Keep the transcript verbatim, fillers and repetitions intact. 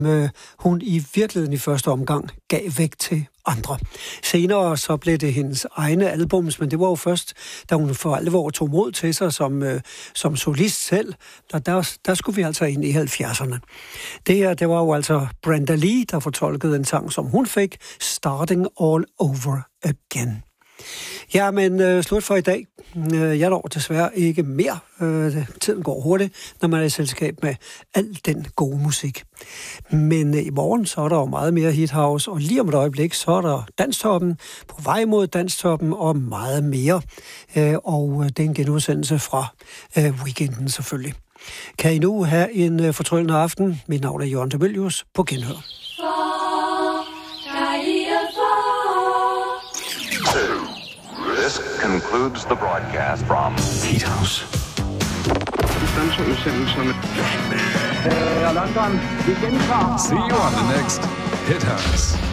øh, hun i virkeligheden i første omgang gav væk til andre. Senere så blev det hendes egne albums, men det var jo først, da hun for alvor tog mod til sig som, øh, som solist selv. Der, der, der skulle vi altså ind i halvfjerdserne. Det her, det var jo altså Brenda Lee, der fortolkede en sang, som hun fik, Starting All Over Again. Ja, men øh, slut for i dag. Øh, jeg når desværre ikke mere. Øh, tiden går hurtigt, når man er i selskab med al den gode musik. Men øh, i morgen, så er der jo meget mere Hit House, og lige om et øjeblik, så er der Danstoppen, på vej mod Danstoppen og meget mere. Øh, og øh, det er en genudsendelse fra øh, weekenden selvfølgelig. Kan I nu have en øh, fortryllende aften? Mit navn er Jørgen Debelius. På genhør. This concludes the broadcast from Hit House. London, vi gentager. See you on the next Hit House.